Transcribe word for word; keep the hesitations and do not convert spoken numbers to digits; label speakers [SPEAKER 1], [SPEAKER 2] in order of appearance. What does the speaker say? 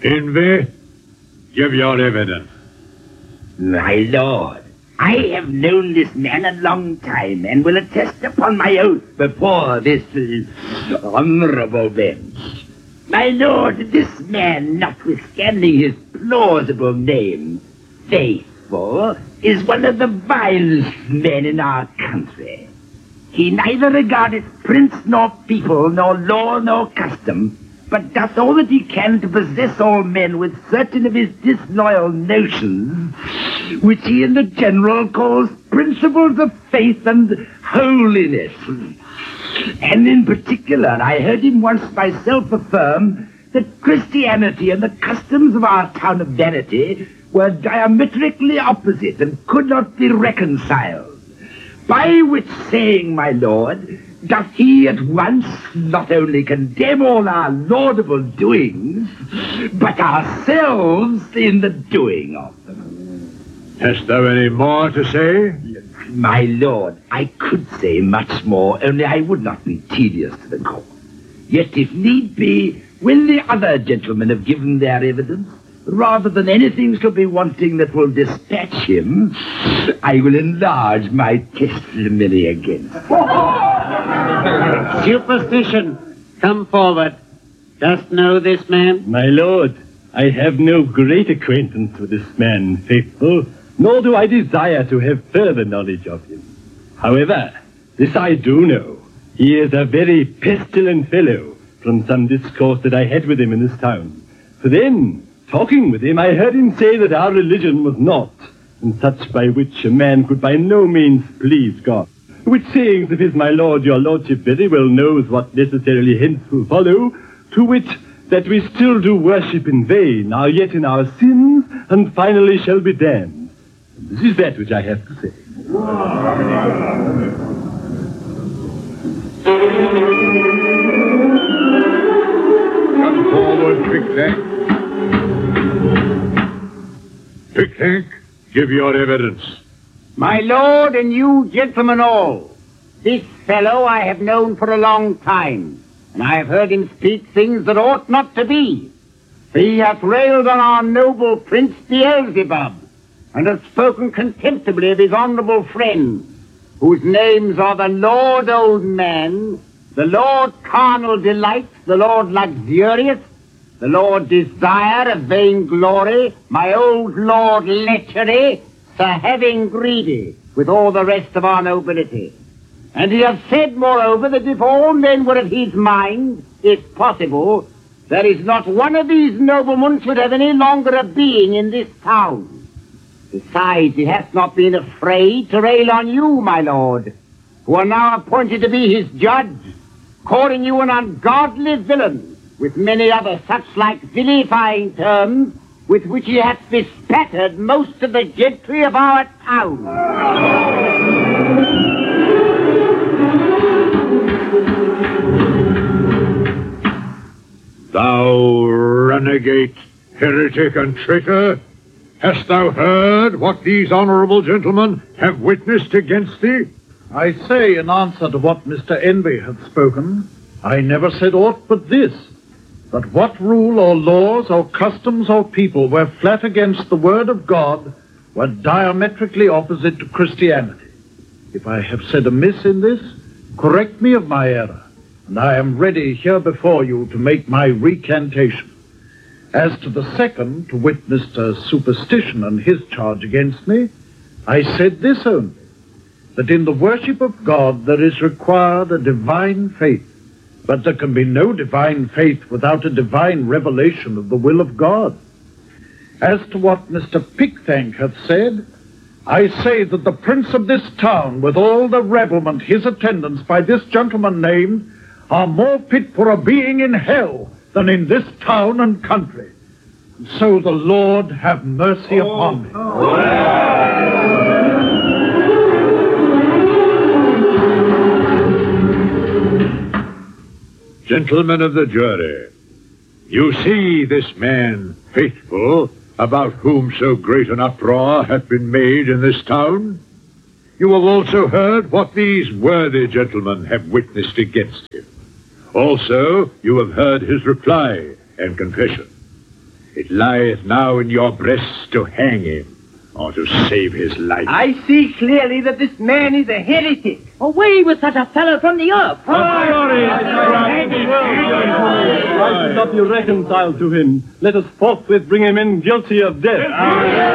[SPEAKER 1] Envy, give your evidence.
[SPEAKER 2] My lord, I have known this man a long time, and will attest upon my oath before this uh, honorable bench. My lord, this man, notwithstanding his plausible name, Faithful, is one of the vilest men in our country. He neither regardeth prince nor people, nor law nor custom, but doth all that he can to possess all men with certain of his disloyal notions, which he in the general calls principles of faith and holiness. And in particular, I heard him once myself affirm that Christianity and the customs of our town of Vanity were diametrically opposite and could not be reconciled. By which saying, my lord, doth he at once not only condemn all our laudable doings, but ourselves in the doing of them.
[SPEAKER 1] Hast thou any more to say?
[SPEAKER 2] My lord, I could say much more, only I would not be tedious to the court. Yet, if need be, when the other gentlemen have given their evidence, rather than anything shall be wanting that will dispatch him, I will enlarge my testimony against him.
[SPEAKER 3] Superstition, come forward. Dost know this man?
[SPEAKER 4] My lord, I have no great acquaintance with this man, Faithful, nor do I desire to have further knowledge of him. However, this I do know. He is a very pestilent fellow, from some discourse that I had with him in this town. For then, talking with him, I heard him say that our religion was naught, and such by which a man could by no means please God. Which sayings of his, my lord, your lordship very well knows what necessarily hence will follow, to wit, that we still do worship in vain, are yet in our sins, and finally shall be damned. And this is that which I have to say.
[SPEAKER 1] Come forward, Pickthang. Pickthang, give your evidence.
[SPEAKER 3] My lord and you gentlemen all, this fellow I have known for a long time, and I have heard him speak things that ought not to be. For he hath railed on our noble Prince Beelzebub, and hath spoken contemptibly of his honourable friends, whose names are the Lord Old Man, the Lord Carnal Delight, the Lord Luxurious, the Lord Desire of Vainglory, my old Lord Lechery, Sir Having Greedy, with all the rest of our nobility. And he hath said, moreover, that if all men were of his mind, if possible, there is not one of these noblemen should have any longer a being in this town. Besides, he hath not been afraid to rail on you, my lord, who are now appointed to be his judge, calling you an ungodly villain, with many other such like vilifying terms, with which he hath bespattered most of the gentry of our town.
[SPEAKER 1] Thou renegade, heretic, and traitor, hast thou heard what these honourable gentlemen have witnessed against thee?
[SPEAKER 5] I say, in answer to what Mister Envy hath spoken, I never said aught but this, that what rule or laws or customs or people were flat against the word of God were diametrically opposite to Christianity. If I have said amiss in this, correct me of my error, and I am ready here before you to make my recantation. As to the second, to wit Mister Superstition and his charge against me, I said this only, that in the worship of God there is required a divine faith, but there can be no divine faith without a divine revelation of the will of God. As to what Mister Pickthang hath said, I say that the prince of this town, with all the revelment, his attendants by this gentleman named, are more fit for a being in hell than in this town and country. And so the Lord have mercy oh. upon me. Oh.
[SPEAKER 1] Gentlemen of the jury, you see this man, Faithful, about whom so great an uproar hath been made in this town? You have also heard what these worthy gentlemen have witnessed against him. Also, you have heard his reply and confession. It lieth now in your breast to hang him, or to save his life.
[SPEAKER 2] I see clearly that this man is a heretic.
[SPEAKER 6] Away with such a fellow from the earth.
[SPEAKER 4] Why should not be reconciled to him? Let us forthwith bring him in guilty of death.